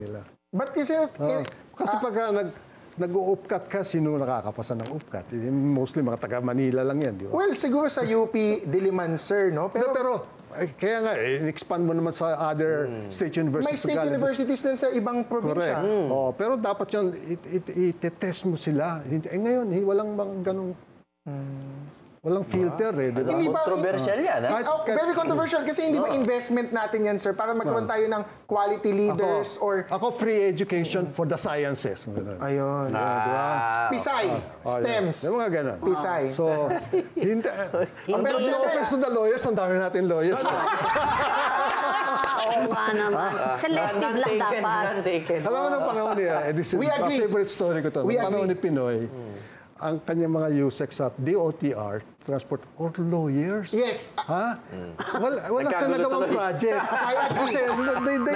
nila. But is it... Kasi pagka nag-u-upcut ka, sino nakakapasa ng upcut? Mostly mga taga Manila lang yan, di ba? Well, siguro sa UP Diliman, sir, no? Pero kaya nga, expand mo naman sa other state universities. May state universities din sa ibang probinsya. Correct. Pero dapat yun, i-test mo sila. Ngayon, walang ganong... Walang filter di ba? Hindi ba- Controversial yan, ha? Very controversial kasi hindi ba investment natin yan, sir, para magkaroon tayo ng quality leaders or... Ako, free education for the sciences. Ganun. Ayun. Di ba? Pisay, STEMs. Yung mga ganun. Pisay. So, hindi... Pero no offense to the lawyers, ang dami natin lawyers. Oo nga naman. Selective lang dapat. Alam mo ng panahon niya, We agree. favorite story ko to. We Ng panahon ni agree. Pinoy, ang kanyang mga USEC at DOTR, transport, or lawyers. Yes. Ha? Wala sa Nagkagulo nagawang tuloy. project. I agree. Kasi they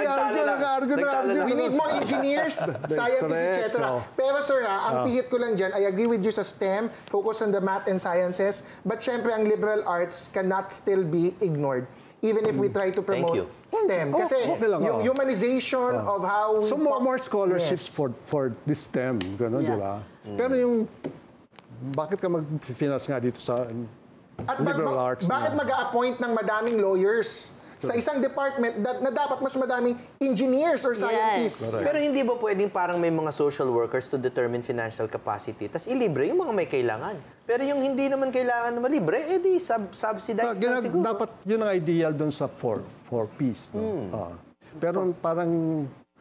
argue. We need more engineers, scientists, etc. Pero sir, ang pihit ko lang dyan, I agree with you sa STEM, focus on the math and sciences, but syempre ang liberal arts cannot still be ignored even if we try to promote you. STEM. Kasi okay lang, yung humanization of how... So more scholarships Yes. for this STEM, gano'n, di ba? Pero yung, bakit ka mag-finance nga dito sa At liberal arts? bakit mag-a-appoint ng madaming lawyers sa isang department na dapat mas madaming engineers or scientists? Pero hindi ba pwedeng parang may mga social workers to determine financial capacity, tas ilibre yung mga may kailangan? Pero yung hindi naman kailangan na malibre, edi subsidized lang siguro. Dapat yun ang ideal doon sa for peace. No? Pero parang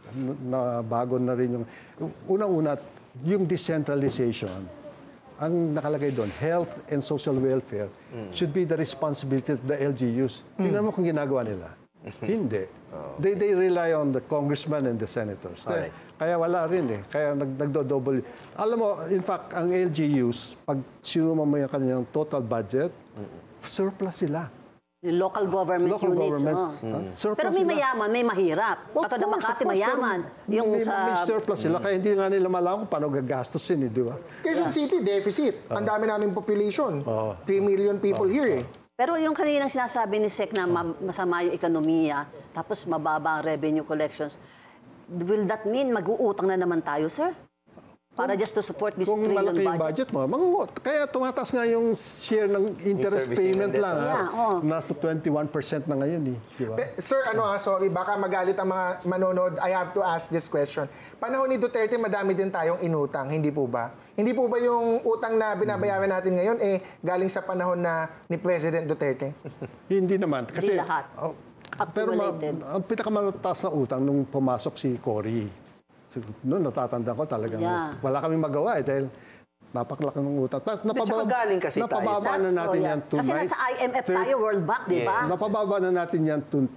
nabago na rin yung... Unang-una, yung decentralization. Ang nakalagay doon, health and social welfare should be the responsibility of the LGUs. Tingnan mo kung ginagawa nila. Hindi. They rely on the congressman and the senators. Kaya wala rin eh. Kaya nagdo-double. Alam mo, in fact, ang LGUs, pag sinuma mo yung kanyang total budget, surplus sila. Yung local government Local units. governments. Surplus pero may sila. mayaman, may mahirap. Of Katulad ng course, Makati, of course, mayaman. pero Yung may surplus sila, kaya hindi nga nila malaman kung paano gagastusin, di ba? Quezon City, deficit. Ang dami naming population. 3 million people here eh. Pero yung kaninang sinasabi ni Sec na masama yung ekonomiya, tapos mababa ang revenue collections, will that mean mag-uutang na naman tayo, sir? Para just to support this Kung trillion malaki yung budget? budget mo, kaya tumataas nga yung share ng interest servicing payment and lang. debt. Yeah, Nasa 21% na ngayon eh. Di ba? Sir, sorry, baka magalit ang mga manonood. I have to ask this question. Panahon ni Duterte, madami din tayong inutang, hindi po ba? Hindi po ba yung utang na binabayaran natin ngayon galing sa panahon ni President Duterte? Hindi naman. Kasi, Hindi lahat. pero Accumulated. ang pinakamataas na utang nung pumasok si Cory. Noon natatanda ko talagang wala kaming magawa dahil napakalaki ng utang. Tsaka galing kasi tayo napababa na natin yan to Kasi nasa IMF tayo, World Bank, di ba? napababa na natin yan to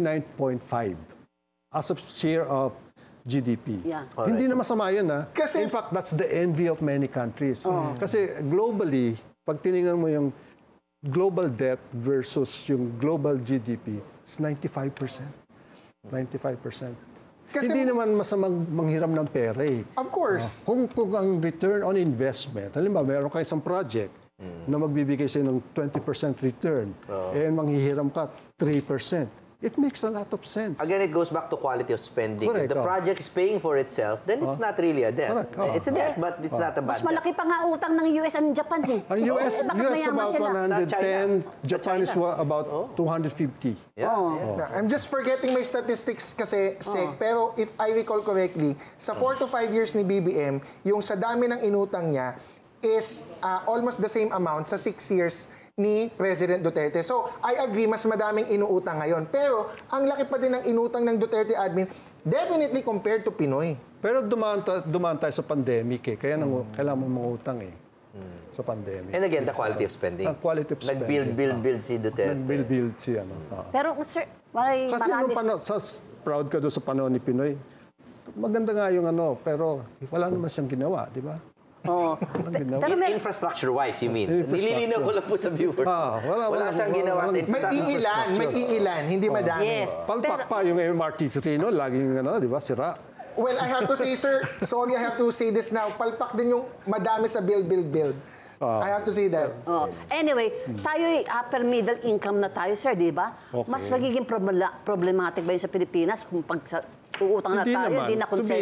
39.5 as of share of GDP. Yeah. Hindi na masama yun, ha? Kasi- In fact, that's the envy of many countries. Kasi globally, pag tinignan mo yung global debt versus yung global GDP, it's 95%. 95%. Kasi- Hindi naman masamang manghiram ng pera eh. Of course. Kung ang return on investment, halimbawa, meron kayo isang project na magbibigay sa'yo ng 20% return, and manghihiram ka 3%. It makes a lot of sense. Again, it goes back to quality of spending. Correct, If the project is paying for itself, then it's not really a debt. Correct, It's a debt, but it's not a bad Mas malaki pa nga utang ng US and Japan eh. Ang US, Bakit mayaman about sila? 110, Sa Japan is China. about 250. I'm just forgetting my statistics kasi, Sek, pero if I recall correctly, sa 4 to 5 years ni BBM, yung sa dami ng inutang niya is almost the same amount sa 6 years ni President Duterte. So, I agree, mas madaming inuutang ngayon. Pero, ang laki pa din ng inutang ng Duterte admin, definitely compared to Pinoy. Pero dumaan tayo sa pandemic eh. Kaya kailangan mo mangutang eh. Sa pandemic. And again, the quality of spending. Ang quality of spending. Nag-build si Duterte. Nag-build siya. No? Pero, sir, marami... Kasi proud ka doon sa panahon ni Pinoy. Maganda nga yung pero wala naman siyang ginawa, di ba? Oo. Pero infrastructure-wise, you mean? Nililinaw ko lang po sa viewers. Wala siyang ginawa sa infrastructure. May iilan, hindi madami. Yes. Palpak pa yung MRT sa Tino, laging di ba, sira. Well, I have to say, sir, sorry, I have to say this now, palpak din yung madami sa build. I have to say that. Oh. Anyway, tayo upper middle income na tayo, sir, di ba? Okay. Mas magiging problematic ba yun sa Pilipinas kung pag uutang na Hindi tayo, naman. hindi na To be concession?